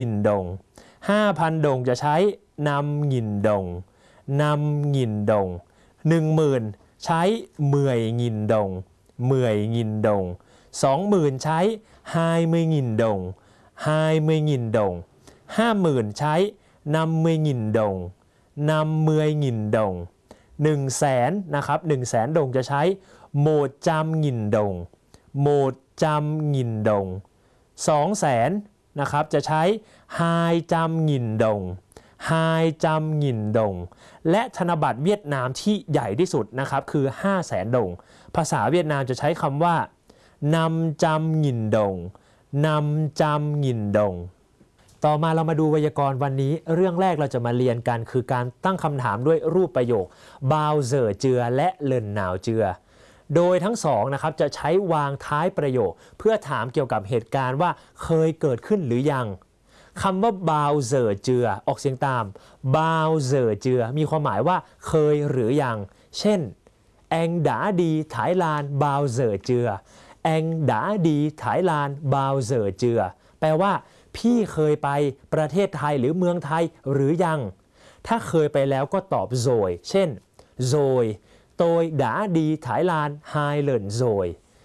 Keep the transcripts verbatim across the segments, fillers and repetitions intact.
หงินดงห้าพันดงจะใช้นำหงินดงนำหงินดงหนึ่งหมื่นใช้เมื่อยหงินดงเมื่อยหงินดงสองหมื่นใช้ไฮเมื่อยหงินดงไฮเมื่อยหงินดงห้าหมื่นใช้นำเมื่อยหงินดงนำเมื่อยหงินดงหนึ่งแสนนะครับหนึ่งแสนดงจะใช้โหมดจำหงินดงโหมดจำหงินดงสองแสนนะครับจะใช้ไฮจำหงินดงไฮจำหงินดงและธนบัตรเวียดนามที่ใหญ่ที่สุดนะครับคือห้าแสนดงภาษาเวียดนามจะใช้คำว่านำจำหงินดงนำจำหงินดงต่อมาเรามาดูไวยากรณ์วันนี้เรื่องแรกเราจะมาเรียนกันคือการตั้งคำถามด้วยรูปประโยคบาวเซอร์เจือและเลินหนาวเจือโดยทั้งสองนะครับจะใช้วางท้ายประโยคเพื่อถามเกี่ยวกับเหตุการณ์ว่าเคยเกิดขึ้นหรือยังคำว่าบาวเซอร์เจือออกเสียงตามบาวเซอร์เจือมีความหมายว่าเคยหรือยังเช่นแองดาดีไถลานบาวเซอร์เจือแองดาดีไถลานบาวเซอร์เจือแปลว่าพี่เคยไปประเทศไทยหรือเมืองไทยหรือยังถ้าเคยไปแล้วก็ตอบโซยเช่นโซยtôi đã đi Thái Lan hai lần rồi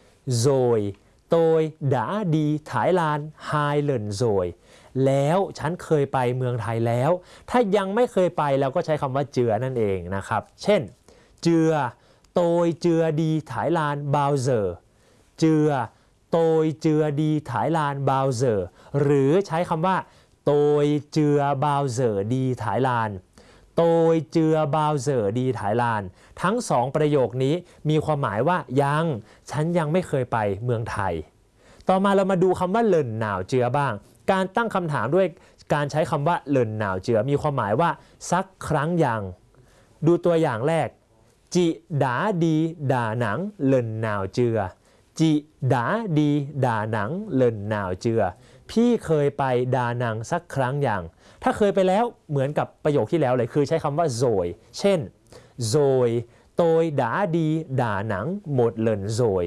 rồi tôi đã đi Thái Lan hai lần rồiแล้วฉันเคยไปเมืองไทยแล้วถ้ายังไม่เคยไปเราก็ใช้คำว่าเจือนั่นเองนะครับเช่นเจือ tôi chưa đi Thái Lan bao giờ เจือ tôi chưa đi Thái Lan bao giờ หรือใช้คำว่า tôi chưa bao giờ đi Thái Lan tôi chưa bao giờ đi Thái Lan ทั้งสองประโยคนี้มีความหมายว่ายังฉันยังไม่เคยไปเมืองไทยต่อมาเรามาดูคำว่าเลินหนาวเจือบ้างการตั้งคำถามด้วยการใช้คำว่าเลินหนาวเจือมีความหมายว่าสักครั้งยังดูตัวอย่างแรกจิดาดีด่าหนังเลินหนาวเจือจิดาดีด่าหนังเลินหนาวเจือพี่เคยไปดานังสักครั้งอย่างถ้าเคยไปแล้วเหมือนกับประโยคที่แล้วเลยคือใช้คำว่าโซยเช่นโซยtôi đã đi Đà Nẵng một lần rồi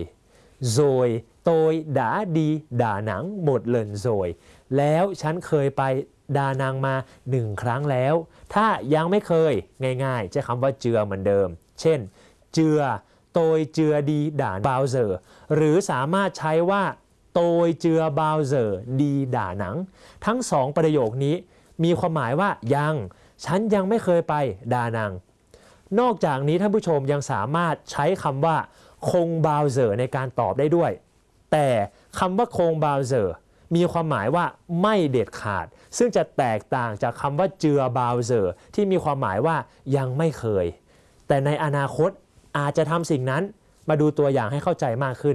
rồi tôi đã đi Đà Nẵng một lần rồiแล้วฉันเคยไปดานังมาหนึ่งครั้งแล้วถ้ายังไม่เคยง่ายๆใช้คำว่าเจือเหมือนเดิมเช่นเจือ tôi chưa đi Đà bao giờ หรือสามารถใช้ว่าtôi chưa bao giờ đi Đà Nẵngทั้งสองประโยคนี้มีความหมายว่ายังฉันยังไม่เคยไปดานังนอกจากนี้ท่านผู้ชมยังสามารถใช้คำว่าคงบาวเซอร์ในการตอบได้ด้วยแต่คำว่าคงบาวเซอร์มีความหมายว่าไม่เด็ดขาดซึ่งจะแตกต่างจากคำว่าเจือบาวเซอร์ที่มีความหมายว่ายังไม่เคยแต่ในอนาคตอาจจะทำสิ่งนั้นมาดูตัวอย่างให้เข้าใจมากขึ้น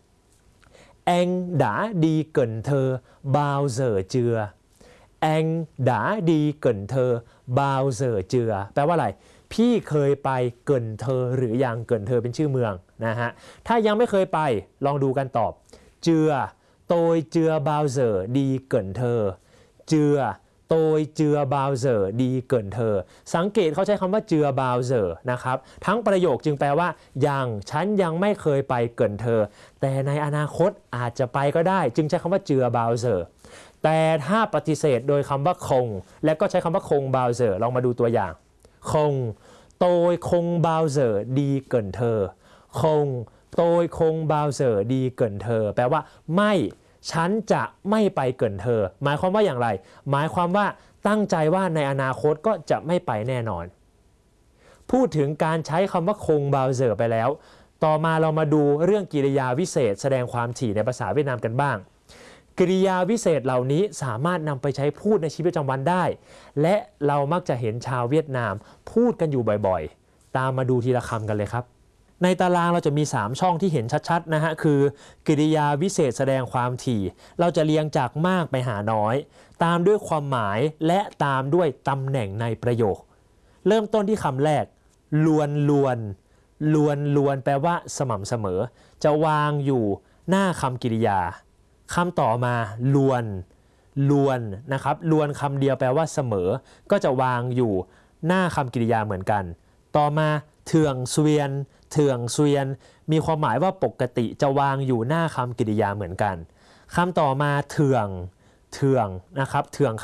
Anh đã đi Cần Thơ bao giờ chưa Anh đã đi Cần Thơ bao giờ chưaแปลว่าอะไรพี่เคยไปเกินเธอหรือยังเกินเธอเป็นชื่อเมืองนะฮะถ้ายังไม่เคยไปลองดูกันตอบเจือ tôi chưa bao giờ đi Cần Thơ เจือ tôi chưa bao giờ đi Cần Thơ สังเกตเขาใช้คำว่าเจือบาวเซอร์นะครับทั้งประโยคจึงแปลว่ายังฉันยังไม่เคยไปเกินเธอแต่ในอนาคตอาจจะไปก็ได้จึงใช้คำว่าเจือบาวเซอร์แต่ถ้าปฏิเสธโดยคำว่าคงและก็ใช้คำว่าคงบาวเซอร์ลองมาดูตัวอย่างคง tôi không bao giờ đi Cần Thơ คง tôi không bao giờ đi Cần Thơ แปลว่าไม่ฉันจะไม่ไปเกินเธอหมายความว่าอย่างไรหมายความว่าตั้งใจว่าในอนาคตก็จะไม่ไปแน่นอนพูดถึงการใช้คำว่าคงบาวเซอร์ไปแล้วต่อมาเรามาดูเรื่องกริยาวิเศษแสดงความถี่ในภาษาเวียดนามกันบ้างกริยาวิเศษเหล่านี้สามารถนำไปใช้พูดในชีวิตประจำวันได้และเรามักจะเห็นชาวเวียดนามพูดกันอยู่บ่อยๆตามมาดูทีละคำกันเลยครับในตารางเราจะมีสามช่องที่เห็นชัดๆนะฮะคือกริยาวิเศษแสดงความถี่เราจะเรียงจากมากไปหาน้อยตามด้วยความหมายและตามด้วยตำแหน่งในประโยคเริ่มต้นที่คำแรกลวนลวนลวนลวนแปลว่าสม่ำเสมอจะวางอยู่หน้าคำกริยาคำต่อมาลวนลวนนะครับลวนคำเดียวแปลว่าเสมอก็จะวางอยู่หน้าคำกริยาเหมือนกันต่อมาเถื่องเสวียนเถื่องเสวียนมีความหมายว่าปกติจะวางอยู่หน้าคำกริยาเหมือนกันคำต่อมาเถื่องเถื่องนะครับเถื่องค